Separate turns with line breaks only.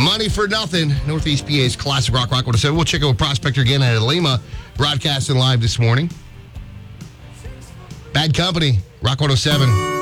Money for Nothing, Northeast PA's classic rock 107. We'll check in with Prospector again at Lima, broadcasting live this morning. Bad Company, Rock 107.